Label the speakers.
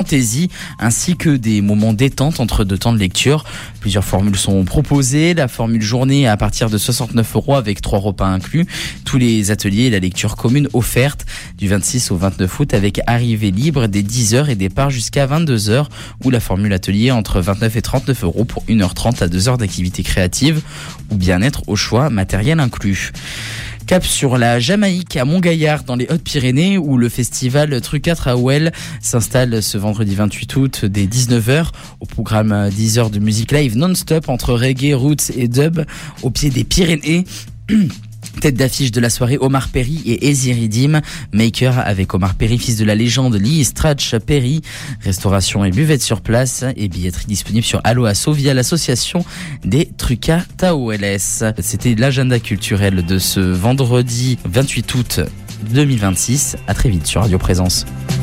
Speaker 1: fantaisie, ainsi que des moments détente entre deux temps de lecture. Plusieurs formules sont proposées. La formule journée à partir de 69 € avec 3 repas inclus. Tous les ateliers et la lecture commune offerte du 26 au 29 août avec arrivée libre dès 10h et départ jusqu'à 22h, ou la formule atelier entre 29 et 39 € pour 1h30 à 2h d'activité créative ou bien-être au choix, matériel inclus. Cap sur la Jamaïque à Montgaillard dans les Hautes-Pyrénées où le festival Truca Traouel s'installe ce vendredi 28 août dès 19h. Au programme 10 heures de musique live non-stop entre reggae, roots et dub au pied des Pyrénées. Tête d'affiche de la soirée, Omar Perry et Easy Redeem. Maker avec Omar Perry, fils de la légende Lee Stratch Perry. Restauration et buvette sur place et billetterie disponible sur Allo Asso via l'association des Truca Taoueles. C'était l'agenda culturel de ce vendredi 28 août 2026. À très vite sur Radio Présence.